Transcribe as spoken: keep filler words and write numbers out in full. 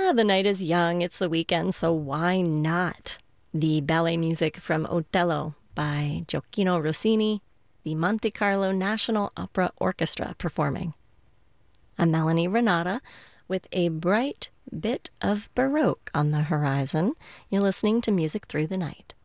Yeah, the night is young. It's the weekend, so why not? The ballet music from Otello by Gioacchino Rossini, the Monte Carlo National Opera Orchestra performing. I'm Melanie Renata with a bright bit of Baroque on the horizon. You're listening to Music Through the Night.